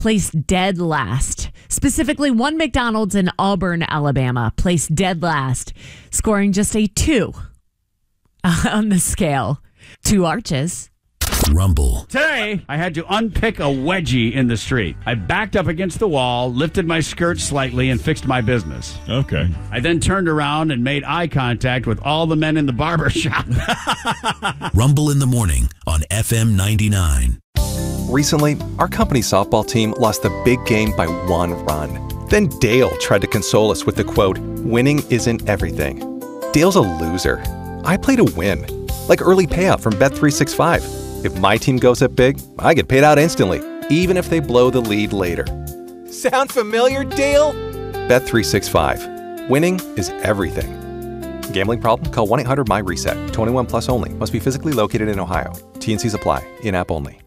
placed dead last. Specifically, one McDonald's in Auburn, Alabama, placed dead last, scoring just a 2 on the scale. 2 arches. Rumble. Today, I had to unpick a wedgie in the street. I backed up against the wall, lifted my skirt slightly, and fixed my business. Okay. I then turned around and made eye contact with all the men in the barber shop. Rumble in the morning on FM 99. Recently, our company softball team lost the big game by 1 run. Then Dale tried to console us with the quote, "Winning isn't everything." Dale's a loser. I play to win, like early payout from Bet365. If my team goes up big, I get paid out instantly, even if they blow the lead later. Sound familiar, Dale? Bet365. Winning is everything. Gambling problem? Call 1-800-MY-RESET. 21 plus only. Must be physically located in Ohio. T&Cs apply. In-app only.